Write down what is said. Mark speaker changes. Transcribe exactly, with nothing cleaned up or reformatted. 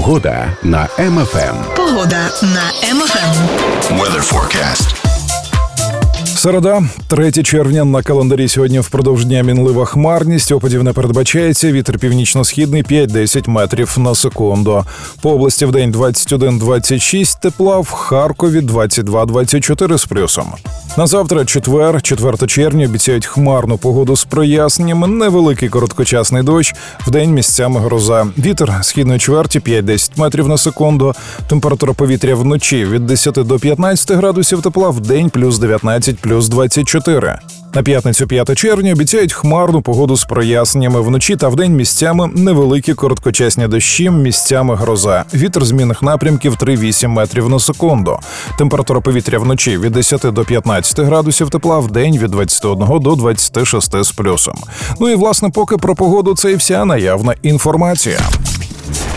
Speaker 1: Погода на Ем Еф Ем.
Speaker 2: Погода на Ем Еф Ем.
Speaker 3: Weather forecast.
Speaker 4: Середа, третє червня, на календарі сьогодні впродовж дня мінлива хмарність, опадів не передбачається, вітер північно-східний п'ять-десять метрів на секунду. По області вдень двадцять один - двадцять шість тепла, в Харкові двадцять два - двадцять чотири з плюсом. На завтра, четвер, четвертого червня, обіцяють хмарну погоду з проясненнями, невеликий короткочасний дощ, вдень місцями гроза. Вітер східної чверті п'ять-десять метрів на секунду, температура повітря вночі від десяти до п'ятнадцяти градусів тепла, вдень плюс дев'ятнадцять, плюс двадцять чотири. На п'ятницю, п'ятого червня, обіцяють хмарну погоду з проясненнями, вночі та вдень місцями невеликі короткочасні дощі, місцями гроза. Вітер змінних напрямків три-вісім метрів на секунду. Температура повітря вночі від десяти до п'ятнадцяти градусів тепла, вдень від двадцяти одного до двадцяти шести з плюсом. Ну і, власне, поки про погоду це і вся наявна інформація.